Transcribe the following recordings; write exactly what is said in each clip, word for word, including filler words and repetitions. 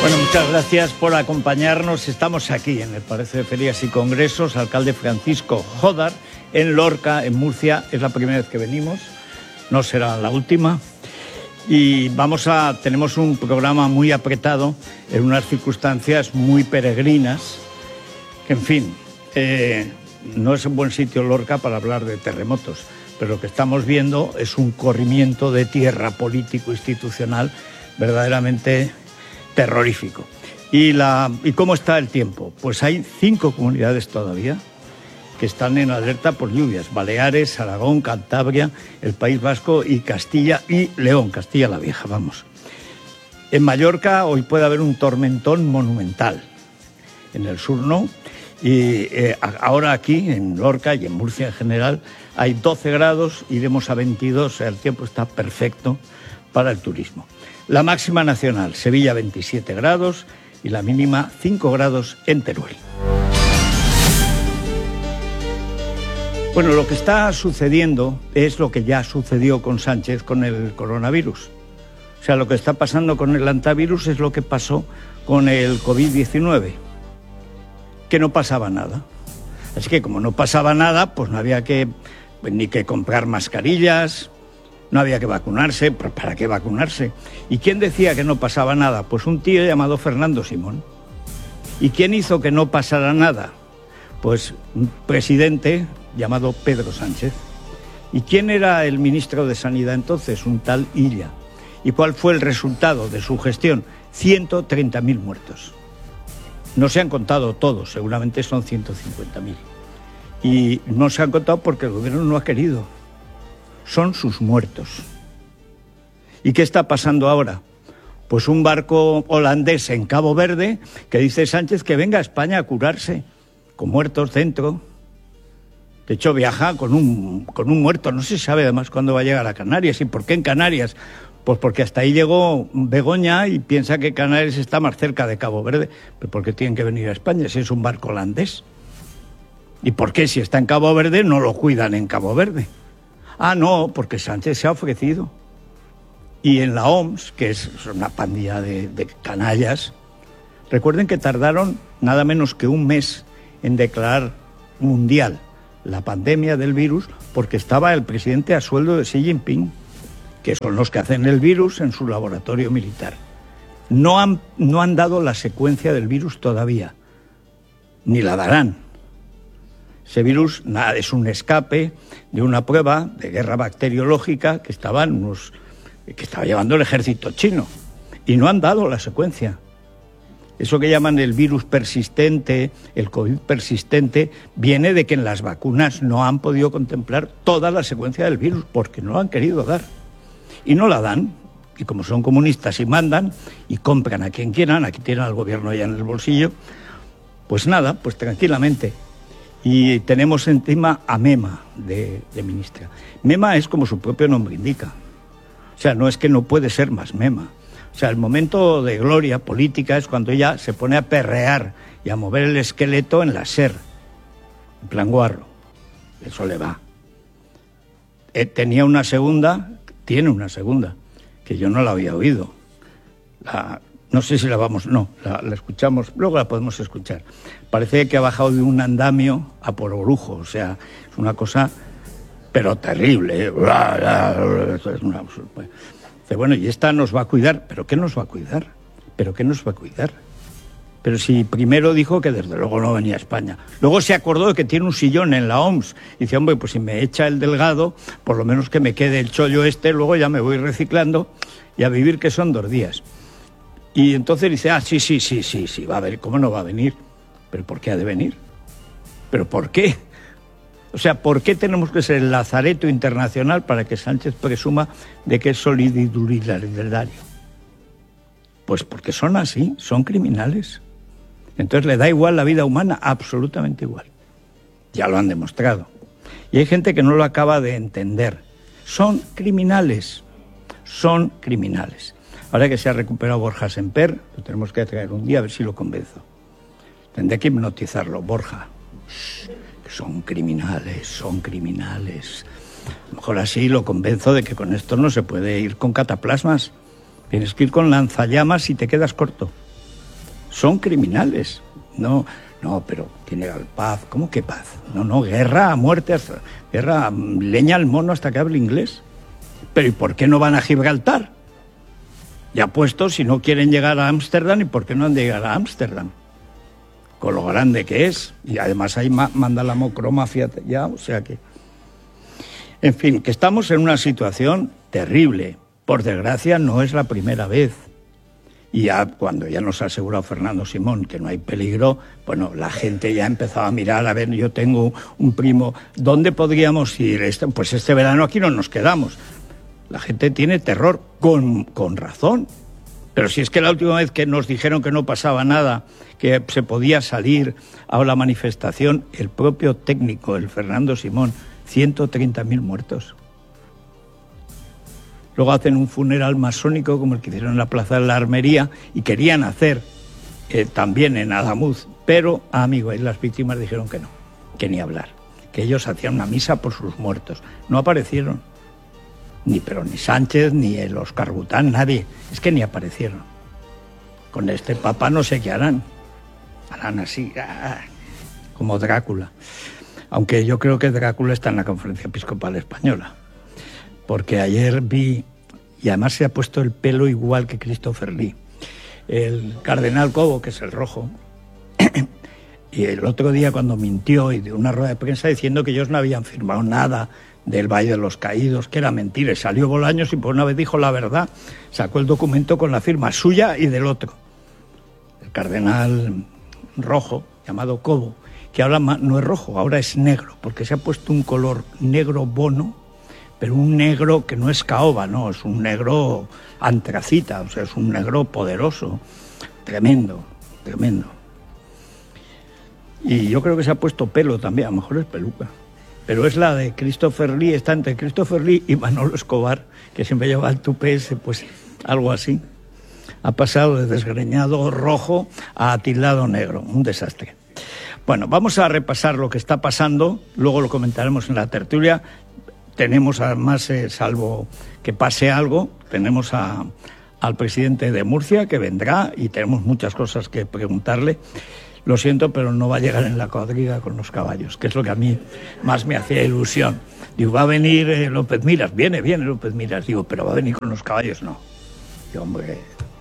Bueno, muchas gracias por acompañarnos. Estamos aquí en el Palacio de Ferias y Congresos, alcalde Francisco Jódar, en Lorca, en Murcia. Es la primera vez que venimos, no será la última. Y vamos a, tenemos un programa muy apretado, en unas circunstancias muy peregrinas, que en fin, eh, no es un buen sitio Lorca para hablar de terremotos, pero lo que estamos viendo es un corrimiento de tierra político-institucional verdaderamente terrorífico. ¿Y, la, ¿Y cómo está el tiempo? Pues hay cinco comunidades todavía que están en alerta por lluvias: Baleares, Aragón, Cantabria, el País Vasco y Castilla y León, Castilla la Vieja, vamos. En Mallorca hoy puede haber un tormentón monumental, en el sur no, y eh, ahora aquí en Lorca y en Murcia en general hay doce grados, iremos a veintidós, o sea, el tiempo está perfecto para el turismo. La máxima nacional, Sevilla veintisiete grados y la mínima cinco grados en Teruel. Bueno, lo que está sucediendo es lo que ya sucedió con Sánchez con el coronavirus. O sea, lo que está pasando con el antivirus es lo que pasó con el covid diecinueve, que no pasaba nada. Así que como no pasaba nada, pues no había que ni que comprar mascarillas, no había que vacunarse. ¿Para qué vacunarse? ¿Y quién decía que no pasaba nada? Pues un tío llamado Fernando Simón. ¿Y quién hizo que no pasara nada? Pues un presidente llamado Pedro Sánchez. ¿Y quién era el ministro de Sanidad entonces? Un tal Illa. ¿Y cuál fue el resultado de su gestión? ciento treinta mil muertos. No se han contado todos, seguramente son ciento cincuenta mil. Y no se han contado porque el gobierno no ha querido. Son sus muertos. ¿Y qué está pasando ahora? Pues un barco holandés en Cabo Verde que dice Sánchez que venga a España a curarse, con muertos dentro. De hecho, viaja con un, con un muerto. No se sabe además cuándo va a llegar a Canarias. ¿Y por qué en Canarias? Pues porque hasta ahí llegó Begoña y piensa que Canarias está más cerca de Cabo Verde. ¿Pero por qué tienen que venir a España si es un barco holandés? ¿Y por qué si está en Cabo Verde no lo cuidan en Cabo Verde? Ah, no, porque Sánchez se ha ofrecido. Y en la O M S, que es una pandilla de, de canallas, recuerden que tardaron nada menos que un mes en declarar mundial la pandemia del virus porque estaba el presidente a sueldo de Xi Jinping, que son los que hacen el virus en su laboratorio militar. No han, no han dado la secuencia del virus todavía, ni la darán. Ese virus nada, es un escape de una prueba de guerra bacteriológica que estaban unos, que estaba llevando el ejército chino, y no han dado la secuencia. Eso que llaman el virus persistente, el COVID persistente, viene de que en las vacunas no han podido contemplar toda la secuencia del virus porque no lo han querido dar. Y no la dan, y como son comunistas y mandan, y compran a quien quieran, aquí tienen al gobierno ya en el bolsillo, pues nada, pues tranquilamente. Y tenemos encima a Mema de, de ministra. Mema es como su propio nombre indica. O sea, no es que no puede ser más Mema. O sea, el momento de gloria política es cuando ella se pone a perrear y a mover el esqueleto en la SER, en plan guarro. Eso le va. Eh, tenía una segunda, tiene una segunda, que yo no la había oído. La, no sé si la vamos, no, la, la escuchamos, luego la podemos escuchar. Parece que ha bajado de un andamio a por orujo, o sea, es una cosa, pero terrible. ¿eh? Es una, bueno, y esta nos va a cuidar. ¿Pero qué nos va a cuidar? ¿Pero qué nos va a cuidar? Pero si primero dijo que desde luego no venía a España. Luego se acordó de que tiene un sillón en la O M S. Y dice, hombre, pues si me echa el delgado, por lo menos que me quede el chollo este, luego ya me voy reciclando y a vivir, que son dos días. Y entonces dice, ah, sí, sí, sí, sí, sí, va a venir. ¿Cómo no va a venir? ¿Pero por qué ha de venir? ¿Pero por qué? O sea, ¿por qué tenemos que ser el lazareto internacional para que Sánchez presuma de que es solidario? Pues porque son así, son criminales. Entonces le da igual la vida humana, absolutamente igual. Ya lo han demostrado. Y hay gente que no lo acaba de entender. Son criminales, son criminales. Ahora que se ha recuperado Borja Semper, lo tenemos que traer un día a ver si lo convenzo. Tendré que hipnotizarlo, Borja. Que son criminales, son criminales. A lo mejor así lo convenzo de que con esto no se puede ir con cataplasmas. Tienes que ir con lanzallamas y te quedas corto. son criminales. No, no, pero tiene paz. ¿Cómo que paz? No, no, guerra a muerte, hasta, guerra, leña al mono hasta que hable inglés. Pero ¿y por qué no van a Gibraltar? Ya puesto, si no quieren llegar a Ámsterdam, ¿y por qué no han de llegar a Ámsterdam? Con lo grande que es. Y además ahí ma manda la mocromafia ya, o sea que... En fin, que estamos en una situación terrible. Por desgracia, no es la primera vez. Y ya cuando ya nos ha asegurado Fernando Simón que no hay peligro, bueno, la gente ya ha empezado a mirar, a ver, yo tengo un primo, ¿dónde podríamos ir? Este, pues este verano aquí no nos quedamos. La gente tiene terror, con, con razón. Pero si es que la última vez que nos dijeron que no pasaba nada, que se podía salir a la manifestación, el propio técnico, el Fernando Simón, ciento treinta mil muertos. Luego hacen un funeral masónico como el que hicieron en la Plaza de la Armería y querían hacer eh, también en Adamuz, pero, amigo, y las víctimas dijeron que no, que ni hablar, que ellos hacían una misa por sus muertos. No aparecieron, ni pero ni Sánchez, ni el Óscar Bután, nadie, es que ni aparecieron. Con este papa no sé qué harán, harán así, ah, como Drácula. Aunque yo creo que Drácula está en la Conferencia Episcopal Española. Porque ayer vi, y además se ha puesto el pelo igual que Christopher Lee, el cardenal Cobo, que es el rojo, y el otro día cuando mintió y dio una rueda de prensa diciendo que ellos no habían firmado nada del Valle de los Caídos, que era mentira, y salió Bolaños y por una vez dijo la verdad, sacó el documento con la firma suya y del otro. El cardenal rojo, llamado Cobo, que ahora no es rojo, ahora es negro, porque se ha puesto un color negro bono, pero un negro que no es caoba, no, es un negro antracita, o sea, es un negro poderoso, tremendo, tremendo. Y yo creo que se ha puesto pelo también, a lo mejor es peluca, pero es la de Christopher Lee, está entre Christopher Lee y Manolo Escobar, que siempre lleva el tupé ese, pues algo así. Ha pasado de desgreñado rojo a tildado negro, un desastre. Bueno, vamos a repasar lo que está pasando, luego lo comentaremos en la tertulia. Tenemos además, eh, salvo que pase algo, tenemos a, al presidente de Murcia que vendrá y tenemos muchas cosas que preguntarle. Lo siento, pero no va a llegar en la cuadriga con los caballos, que es lo que a mí más me hacía ilusión. Digo, va a venir eh, López Miras, viene, viene López Miras, digo, pero va a venir con los caballos, no. Digo, hombre,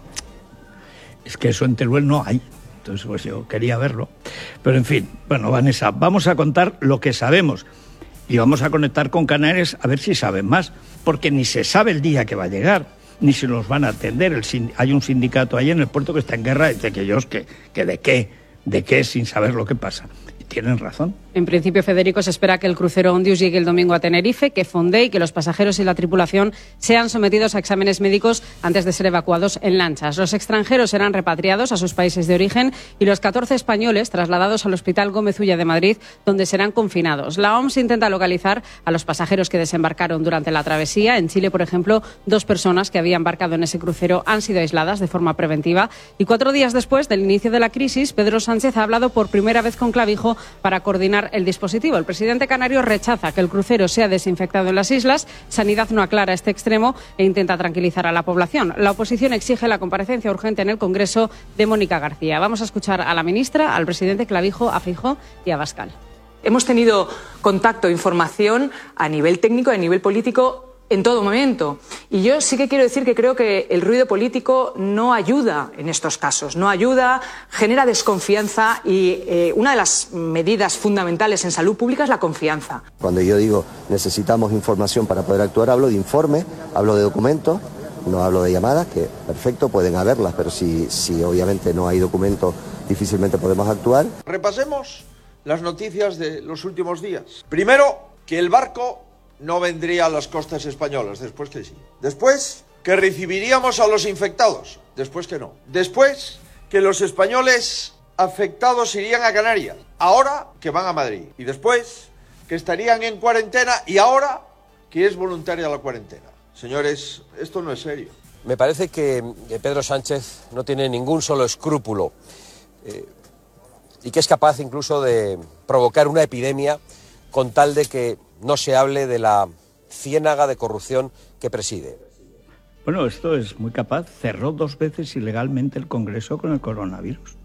es que eso en Teruel no hay. Entonces, pues yo quería verlo. Pero, en fin, bueno, Vanessa, vamos a contar lo que sabemos y vamos a conectar con Canarias a ver si saben más, porque ni se sabe el día que va a llegar, ni se los van a atender. El sind- hay un sindicato ahí en el puerto que está en guerra y dice que ellos, que, que de qué, de qué, sin saber lo que pasa. Y tienen razón. En principio, Federico, se espera que el crucero Ondius llegue el domingo a Tenerife, que fondee y que los pasajeros y la tripulación sean sometidos a exámenes médicos antes de ser evacuados en lanchas. Los extranjeros serán repatriados a sus países de origen y los catorce españoles trasladados al Hospital Gómez Ulla de Madrid, donde serán confinados. La O M S intenta localizar a los pasajeros que desembarcaron durante la travesía. En Chile, por ejemplo, dos personas que habían embarcado en ese crucero han sido aisladas de forma preventiva. Y cuatro días después del inicio de la crisis, Pedro Sánchez ha hablado por primera vez con Clavijo para coordinar el dispositivo. El presidente canario rechaza que el crucero sea desinfectado en las islas. Sanidad no aclara este extremo e intenta tranquilizar a la población. La oposición exige la comparecencia urgente en el Congreso de Mónica García. Vamos a escuchar a la ministra, al presidente Clavijo, a Feijóo y a Abascal. Hemos tenido contacto, información a nivel técnico y a nivel político en todo momento. Y yo sí que quiero decir que creo que el ruido político no ayuda en estos casos, no ayuda, genera desconfianza y eh, una de las medidas fundamentales en salud pública es la confianza. Cuando yo digo necesitamos información para poder actuar, hablo de informe, hablo de documentos, no hablo de llamadas, que perfecto, pueden haberlas, pero si, si obviamente no hay documentos, difícilmente podemos actuar. Repasemos las noticias de los últimos días. Primero, que el barco no vendría a las costas españolas, después que sí. Después, que recibiríamos a los infectados, después que no. Después, que los españoles afectados irían a Canarias, ahora que van a Madrid. Y después, que estarían en cuarentena y ahora que es voluntaria la cuarentena. Señores, esto no es serio. Me parece que Pedro Sánchez no tiene ningún solo escrúpulo eh, y que es capaz incluso de provocar una epidemia con tal de que no se hable de la ciénaga de corrupción que preside. Bueno, esto es muy capaz. Cerró dos veces ilegalmente el Congreso con el coronavirus.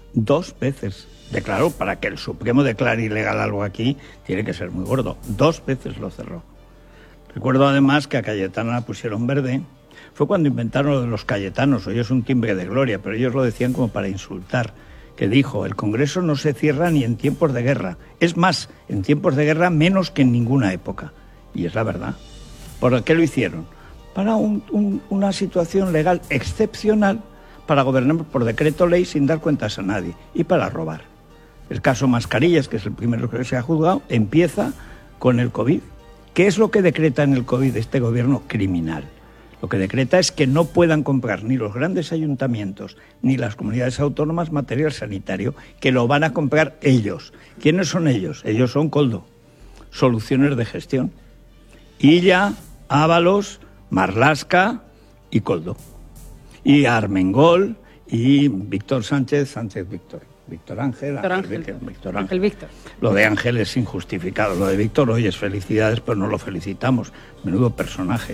Dos veces. Declaró, para que el Supremo declare ilegal algo aquí, tiene que ser muy gordo. Dos veces lo cerró. Recuerdo además que a Cayetana la pusieron verde. Fue cuando inventaron lo de los cayetanos. Hoy es un timbre de gloria, pero ellos lo decían como para insultar. Que dijo, el Congreso no se cierra ni en tiempos de guerra. Es más, en tiempos de guerra menos que en ninguna época. Y es la verdad. ¿Por qué lo hicieron? Para un, un, una situación legal excepcional, para gobernar por decreto ley sin dar cuentas a nadie y para robar. El caso Mascarillas, que es el primero que se ha juzgado, empieza con el COVID. ¿Qué es lo que decreta en el COVID este gobierno criminal? Lo que decreta es que no puedan comprar ni los grandes ayuntamientos ni las comunidades autónomas material sanitario, que lo van a comprar ellos. ¿Quiénes son ellos? Ellos son Koldo, Soluciones de Gestión. Illa, Ábalos, Marlaska y Koldo. Y Armengol y Víctor Sánchez, Sánchez Víctor. Víctor Ángel, Víctor Ángel, Ángel, Víctor Ángel. Ángel Víctor. Lo de Ángel es injustificado. Lo de Víctor, oye, es felicidades, pero no lo felicitamos. Menudo personaje.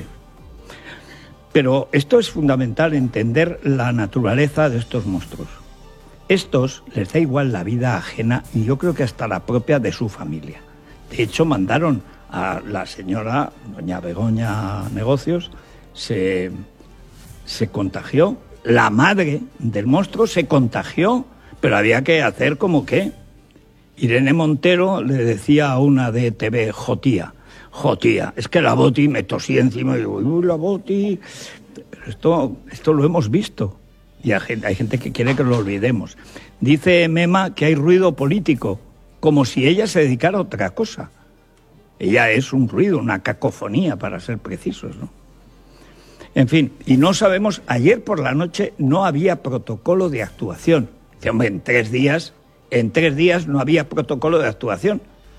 Pero esto es fundamental, entender la naturaleza de estos monstruos. Estos les da igual la vida ajena y yo creo que hasta la propia de su familia. De hecho, mandaron a la señora, doña Begoña Negocios, se, se contagió. La madre del monstruo se contagió, pero había que hacer como que. Irene Montero le decía a una de T V, Jotía, Jotía, es que la Boti me tosía encima y digo, uy, la Boti. Pero esto, esto lo hemos visto. Y hay gente, hay gente que quiere que lo olvidemos. Dice Mema que hay ruido político, como si ella se dedicara a otra cosa. Ella es un ruido, una cacofonía, para ser precisos, ¿no? En fin, y no sabemos, ayer por la noche no había protocolo de actuación. Dice, hombre, en tres días, en tres días no había protocolo de actuación.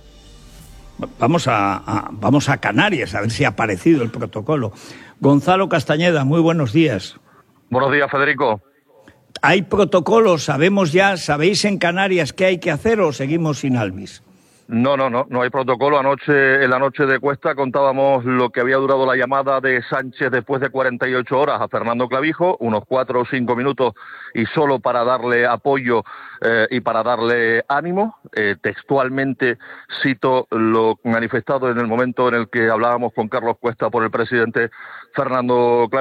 Vamos a, a, vamos a Canarias, a ver si ha aparecido el protocolo. Gonzalo Castañeda, muy buenos días. Buenos días, Federico. ¿Hay protocolo? ¿Sabemos ya, sabéis en Canarias qué hay que hacer o seguimos sin Alvis? No, no, no, no hay protocolo. Anoche, en la noche de Cuesta, contábamos lo que había durado la llamada de Sánchez después de cuarenta y ocho horas a Fernando Clavijo, unos cuatro o cinco minutos, y solo para darle apoyo eh, y para darle ánimo. Eh, textualmente cito lo manifestado en el momento en el que hablábamos con Carlos Cuesta por el presidente Fernando Clavijo.